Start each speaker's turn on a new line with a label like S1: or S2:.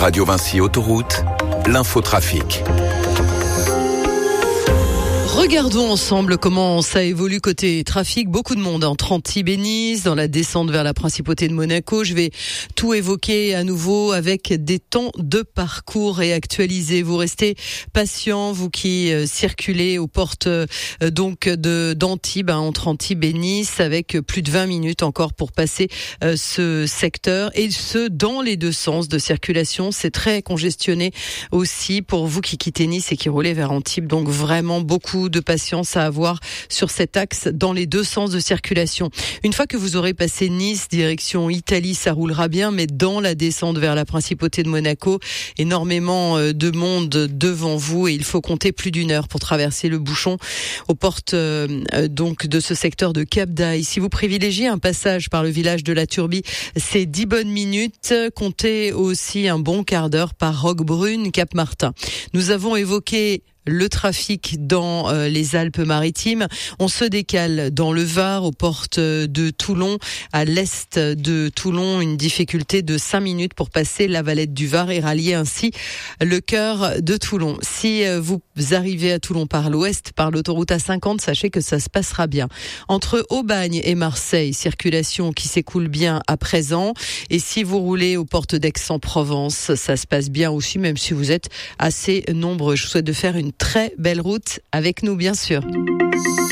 S1: Radio Vinci Autoroute, l'infotrafic.
S2: Regardons ensemble comment ça évolue côté trafic. Beaucoup de monde entre Antibes et Nice, dans la descente vers la principauté de Monaco. Je vais tout évoquer à nouveau avec des temps de parcours réactualisés. Vous restez patients, vous qui circulez aux portes d'Antibes, entre Antibes et Nice, avec plus de 20 minutes encore pour passer ce secteur, et ce dans les deux sens de circulation. C'est très congestionné aussi pour vous qui quittez Nice et qui roulez vers Antibes. Donc vraiment beaucoup de patience à avoir sur cet axe dans les deux sens de circulation. Une fois que vous aurez passé Nice, direction Italie, ça roulera bien, mais dans la descente vers la principauté de Monaco, énormément de monde devant vous et il faut compter plus d'une heure pour traverser le bouchon aux portes donc de ce secteur de Cap d'Aille. Si vous privilégiez un passage par le village de la Turbie, c'est 10 bonnes minutes. Comptez aussi un bon quart d'heure par Roquebrune, Cap-Martin. Nous avons évoqué le trafic dans les Alpes-Maritimes. On se décale dans le Var, aux portes de Toulon, à l'est de Toulon, une difficulté de 5 minutes pour passer la Valette du Var et rallier ainsi le cœur de Toulon. Si vous arrivez à Toulon par l'ouest, par l'autoroute A50, sachez que ça se passera bien. Entre Aubagne et Marseille, circulation qui s'écoule bien à présent. Et si vous roulez aux portes d'Aix-en-Provence, ça se passe bien aussi, même si vous êtes assez nombreux. Je vous souhaite de faire une très belle route avec nous, bien sûr.